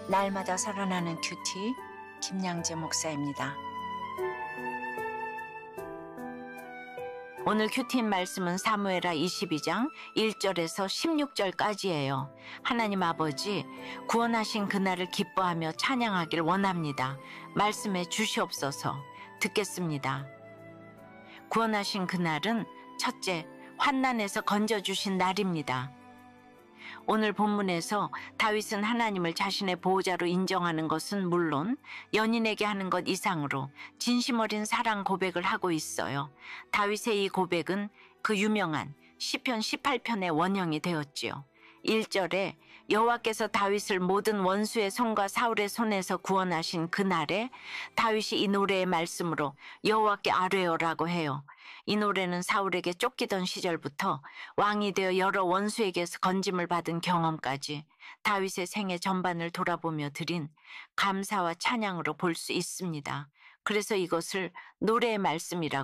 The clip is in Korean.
날마다 살아나는 큐티 김양재 목사입니다. 오늘 큐티 말씀은 사무엘하 22장 1절에서 16절까지예요. 하나님 아버지, 구원하신 그날을 기뻐하며 찬양하길 원합니다. 말씀해 주시옵소서. 듣겠습니다. 구원하신 그날은 첫째, 환난에서 건져주신 날입니다. 오늘 본문에서 다윗은 하나님을 자신의 보호자로 인정하는 것은 물론 연인에게 하는 것 이상으로 진심 어린 사랑 고백을 하고 있어요. 다윗의 이 고백은 그 유명한 시편 18편의 원형이 되었지요. 1절에 여호와께서 다윗을 모든 원수의 손과 사울의 손에서 구원하신 그날에 다윗이 이 노래의 말씀으로 여호와께 아뢰어라고 해요. 이 노래는 사울에게 쫓기던 시절부터 왕이 되어 여러 원수에게서 건짐을 받은 경험까지 다윗의 생애 전반을 돌아보며 드린 감사와 찬양으로 볼 수 있습니다. 그래서 이것을 노래의 말씀이라고